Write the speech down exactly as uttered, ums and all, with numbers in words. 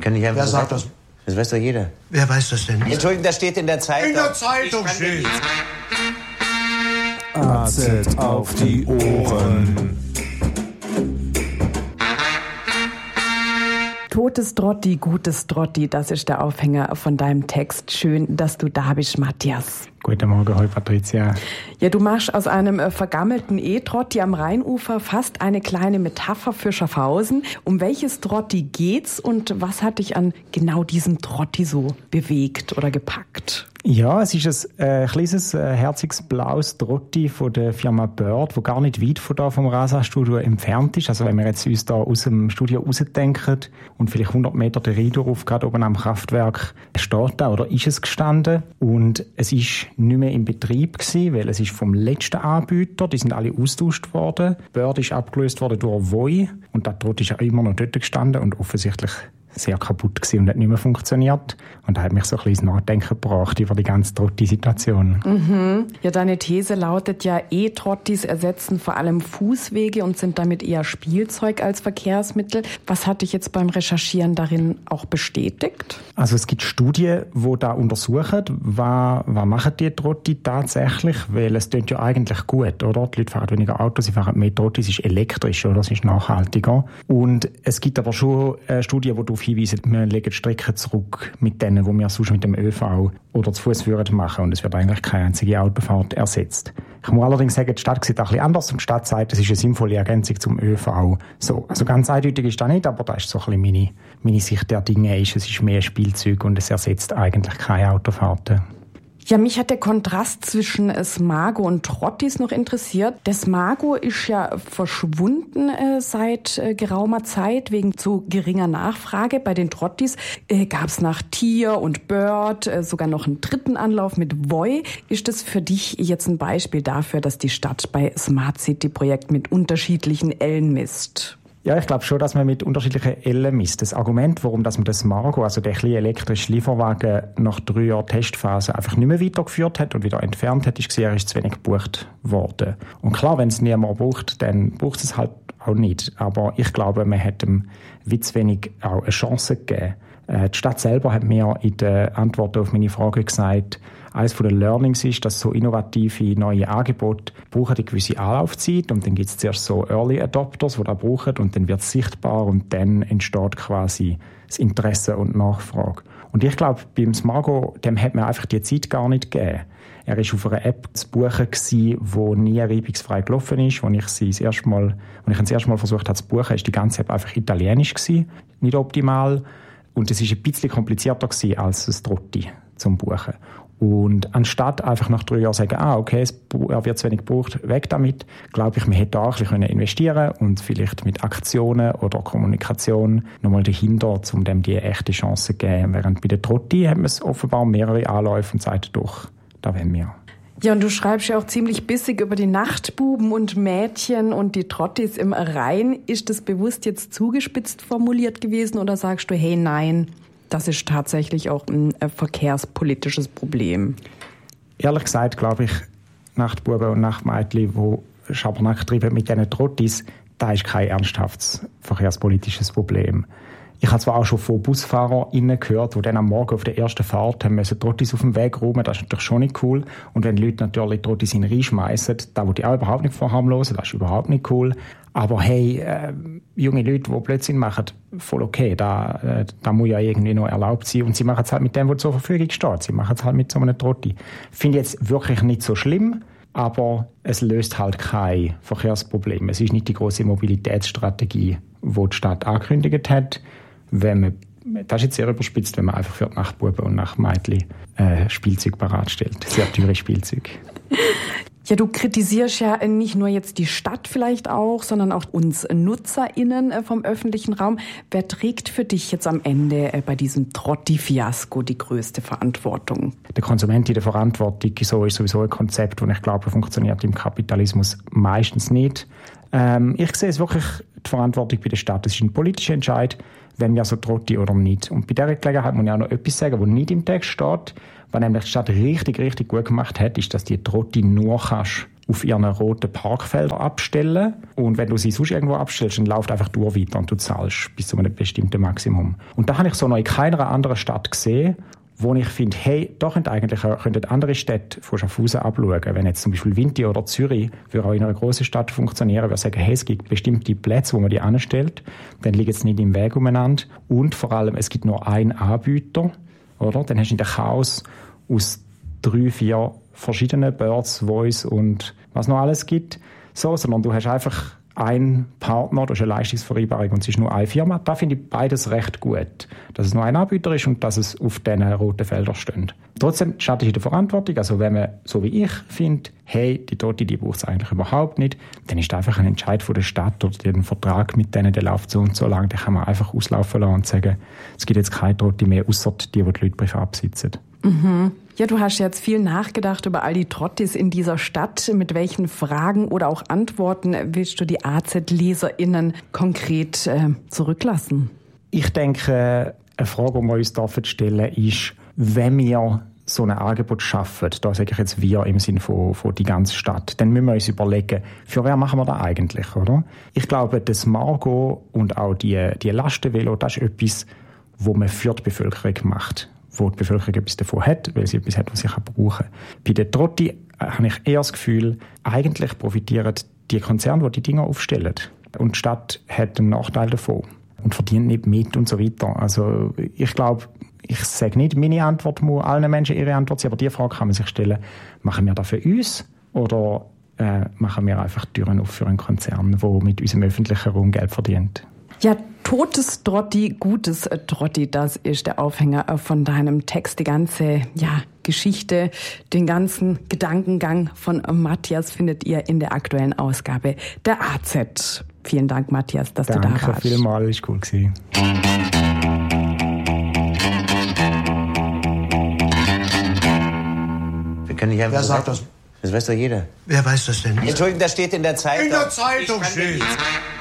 kann nicht einfach Wer so sagt weiter- das? Das weiß doch jeder. Wer weiß das denn? Entschuldigung, das steht in der Zeitung. In der Zeitung Ich kann steht. A Z auf die Ohren. Totes Trotti, gutes Trotti, das ist der Aufhänger von deinem Text. Schön, dass du da bist, Matthias. Guten Morgen, hoi Patricia. Ja, du machst aus einem äh, vergammelten E-Trotti am Rheinufer fast eine kleine Metapher für Schaffhausen. Um welches Trotti geht's und was hat dich an genau diesem Trotti so bewegt oder gepackt? Ja, es ist ein äh, kleines, äh, herziges blaues Trotti von der Firma Bird, wo gar nicht weit von da vom Rasa-Studio entfernt ist. Also wenn wir jetzt uns da aus dem Studio rausdenken und vielleicht hundert Meter den Rhein auf, gerade oben am Kraftwerk, steht da oder ist es gestanden. Und es ist nicht mehr in Betrieb gewesen, weil es ist vom letzten Anbieter, die sind alle austauscht worden. Bird ist abgelöst worden durch Voi und das Trotti ist auch immer noch dort gestanden und offensichtlich sehr kaputt gewesen und hat nicht mehr funktioniert. Und da hat mich so ein bisschen ins Nachdenken gebracht über die ganze Trotti-Situation. Mhm. Ja, deine These lautet ja, E-Trottis ersetzen vor allem Fußwege und sind damit eher Spielzeug als Verkehrsmittel. Was hat dich jetzt beim Recherchieren darin auch bestätigt? Also es gibt Studien, die da untersuchen, was, was machen die Trotti tatsächlich, weil es klingt ja eigentlich gut, oder? Die Leute fahren weniger Autos, sie fahren mehr Trotti, es ist elektrisch, oder? Es ist nachhaltiger. Und es gibt aber schon äh, Studien, die darauf hinweisen, wir legen Strecken zurück mit denen, die wir sonst mit dem ÖV oder zu Fuß würden machen, und es wird eigentlich keine einzige Autofahrt ersetzt. Ich muss allerdings sagen, die Stadt sieht auch ein bisschen anders und die Stadt sagt, es ist eine sinnvolle Ergänzung zum ÖV. So, also ganz eindeutig ist das nicht, aber das ist so ein bisschen meine, meine Sicht der Dinge. Ist, es ist mehr ein Spielzeug und es ersetzt eigentlich keine Autofahrten. Ja, mich hat der Kontrast zwischen Smago und Trottis noch interessiert. Der Smago ist ja verschwunden äh, seit äh, geraumer Zeit wegen zu geringer Nachfrage. Bei den Trottis äh, gab es nach Tier und Bird äh, sogar noch einen dritten Anlauf mit Voi. Ist das für dich jetzt ein Beispiel dafür, dass die Stadt bei Smart City Projekt mit unterschiedlichen Ellen misst? Ja, ich glaube schon, dass man mit unterschiedlichen Ellen misst. Das Argument, warum dass man das Smago, also den kleinen elektrischen Lieferwagen, nach drei Jahren Testphase einfach nicht mehr weitergeführt hat und wieder entfernt hat, ist, er ist zu wenig gebucht worden. Und klar, wenn es niemand braucht, dann braucht es halt auch nicht. Aber ich glaube, man hat dem wie zu wenig auch eine Chance gegeben. Die Stadt selber hat mir in der Antwort auf meine Frage gesagt, eines der Learnings ist, dass so innovative neue Angebote brauchen eine gewisse Anlaufzeit und dann gibt es zuerst so Early Adopters, die das brauchen und dann wird es sichtbar und dann entsteht quasi das Interesse und die Nachfrage. Und ich glaube, beim Smago, dem hat man einfach die Zeit gar nicht gegeben. Er war auf einer App zu buchen, die nie reibungsfrei gelaufen ist. Als ich, sie das erste Mal, als ich das erste Mal versucht habe zu buchen, war die ganze App einfach italienisch gewesen, nicht optimal. Und es war ein bisschen komplizierter gewesen als das Trotti zum Buchen. Und anstatt einfach nach drei Jahren sagen, ah, okay, er wird zu wenig gebraucht, weg damit, glaube ich, man hätte auch ein bisschen investieren und vielleicht mit Aktionen oder Kommunikation nochmal dahinter, um dem die echte Chance zu geben. Während bei der Trotti hat man es offenbar mehrere Anläufe und sagt, doch, da wollen wir. Ja, und du schreibst ja auch ziemlich bissig über die Nachtbuben und Mädchen und die Trottis im Rhein. Ist das bewusst jetzt zugespitzt formuliert gewesen oder sagst du, hey, nein, das ist tatsächlich auch ein verkehrspolitisches Problem? Ehrlich gesagt, glaube ich, Nachtbuben und Nachtmädchen, die Schabernack treiben mit diesen Trottis, das ist kein ernsthaftes verkehrspolitisches Problem. Ich habe zwar auch schon von BusfahrerInnen gehört, die dann am Morgen auf der ersten Fahrt haben müssen Trottis auf dem Weg räumen. Das ist natürlich schon nicht cool. Und wenn Leute natürlich Trottis in den Rhein schmeissen, da würde ich auch überhaupt nicht verharmlosen. Das ist überhaupt nicht cool. Aber hey, äh, junge Leute, die Blödsinn machen, voll okay. Da, äh, da muss ja irgendwie noch erlaubt sein. Und sie machen es halt mit dem, was zur Verfügung steht. Sie machen es halt mit so einem Trotti. Finde ich jetzt wirklich nicht so schlimm. Aber es löst halt kein Verkehrsproblem. Es ist nicht die grosse Mobilitätsstrategie, die die Stadt angekündigt hat. Wenn man, das ist jetzt sehr überspitzt, wenn man einfach für die Nachtbuben und Nachtmädchen äh, Spielzeug bereitstellt. Sehr teure Spielzeug. Ja, du kritisierst ja nicht nur jetzt die Stadt vielleicht auch, sondern auch uns NutzerInnen vom öffentlichen Raum. Wer trägt für dich jetzt am Ende bei diesem Trotti-Fiasko die größte Verantwortung? Der Konsument in der Verantwortung so ist sowieso ein Konzept, das ich glaube, funktioniert im Kapitalismus meistens nicht. Ähm, ich sehe es wirklich die Verantwortung bei der Stadt. Es ist ein politischer Entscheid, wenn wir so Trotti oder nicht. Und bei dieser Gelegenheit muss ich auch noch etwas sagen, was nicht im Text steht. Was nämlich die Stadt richtig, richtig gut gemacht hat, ist, dass die Trotti nur kannst auf ihren roten Parkfeldern abstellen. Und wenn du sie sonst irgendwo abstellst, dann läuft einfach die Uhr weiter und du zahlst bis zu einem bestimmten Maximum. Und da habe ich so noch in keiner anderen Stadt gesehen, wo ich finde, hey, da könnten eigentlich könnten andere Städte von Schaffhausen abschauen. Wenn jetzt zum Beispiel Winti oder Zürich würde auch in einer grossen Stadt funktionieren, würde sagen, hey, es gibt bestimmte Plätze, wo man die anstellt, dann liegt es nicht im Weg umeinander. Und vor allem, es gibt nur einen Anbieter, oder? Dann hast du in der Chaos aus drei, vier verschiedenen Birds, Voice und was noch alles gibt. So, sondern du hast einfach einen Partner, das ist eine Leistungsvereinbarung und es ist nur eine Firma. Da finde ich beides recht gut. Dass es nur ein Anbieter ist und dass es auf diesen roten Feldern steht. Trotzdem, die Stadt ist in der Verantwortung. Also wenn man, so wie ich, findet, hey, die Tote, die braucht es eigentlich überhaupt nicht, dann ist das einfach ein Entscheid von der Stadt oder den Vertrag mit denen, der läuft so und so lang, den kann man einfach auslaufen lassen und sagen, es gibt jetzt keine Tote mehr, außer die, die die Leute privat besitzen. Mhm. Ja, du hast jetzt viel nachgedacht über all die Trottis in dieser Stadt. Mit welchen Fragen oder auch Antworten willst du die A Z-LeserInnen konkret äh, zurücklassen? Ich denke, eine Frage, die wir uns stellen dürfen, ist, wenn wir so ein Angebot schaffen, da sage ich jetzt wir im Sinne von, von die ganze Stadt, dann müssen wir uns überlegen, für wer machen wir das eigentlich, oder? Ich glaube, das Margo und auch die, die Lastenvelo, das ist etwas, was man für die Bevölkerung macht, wo die Bevölkerung etwas davon hat, weil sie etwas hat, was sie brauchen kann. Bei den Trotti habe ich eher das Gefühl, eigentlich profitieren die Konzerne, die die Dinger aufstellen. Und die Stadt hat einen Nachteil davon und verdient nicht mit und so weiter. Also ich glaube, ich sage nicht, meine Antwort muss allen Menschen ihre Antwort sein, aber die Frage kann man sich stellen, machen wir das für uns oder äh, machen wir einfach Türen auf für einen Konzern, der mit unserem öffentlichen Raum Geld verdient? Ja, totes Trotti, gutes Trotti, das ist der Aufhänger von deinem Text. Die ganze ja, Geschichte, den ganzen Gedankengang von Matthias findet ihr in der aktuellen Ausgabe der A Z. Vielen Dank, Matthias, dass Danke du da warst. Danke vielmals, ist cool gewesen. Wir können nicht einfach Wer so sagt weiter- das? Das weiß doch jeder. Wer weiß das denn nicht? Entschuldigung, das steht in der Zeitung. In der Zeitung Ich kann steht. nicht-